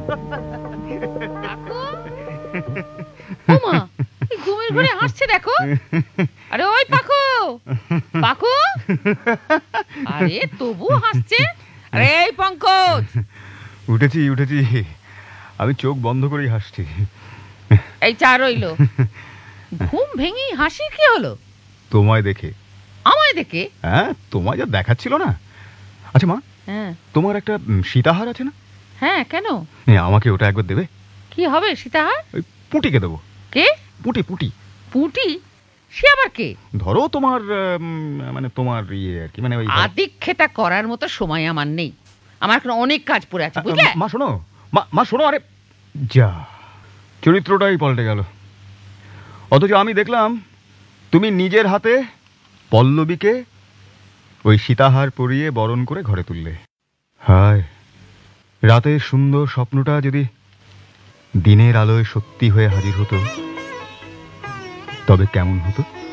কাকু, ওমা, এই ঘুমের ঘরে হাসছে দেখো। আরে ওই পাকু, পাকু, আরে তবু হাসছে। আরে এই পঙ্কজ, উঠেছি উঠেছি, আমি চোখ বন্ধ করেই হাসছি। এই চা রইলো। ঘুম ভেঙেই হাসির কি হলো? তোমায় দেখে। আমায় দেখে? হ্যাঁ, তোমায় যা দেখাচ্ছিল না। আচ্ছা মা, হ্যাঁ তোমার একটা সীতাহার আছে না? হ্যাঁ, কেন? আমাকে ওটা একবার দেবে? কি হবে সীতাহার? ওই পুঁটিকে দেবো। কে? পুঁটি পুঁটি। পুঁটি? সে আবার কে? ধরো তোমার মানে তোমার ইয়ে আর কি, মানে ওই আদিক্ষেতা করার মতো সময় আমার নেই। আমার এখন অনেক কাজ পড়ে আছে, বুঝলে? মা শোনো, মা শোনো, আরে যা, চরিত্রটাই পাল্টে গেল। অথচ আমি দেখলাম তুমি নিজের হাতে পল্লবীকে ওই সীতাহার পরিয়ে বরণ করে ঘরে তুললে। হায়, রাতের সুন্দর স্বপ্নটা যদি দিনের আলোয় সত্যি হয়ে হাজির হতো, তবে কেমন হতো?